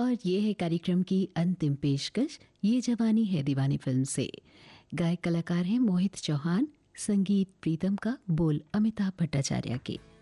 और ये है कार्यक्रम की अंतिम पेशकश, ये जवानी है दीवानी फिल्म से। गायक कलाकार हैं मोहित चौहान, संगीत प्रीतम का, बोल अमिताभ भट्टाचार्य के।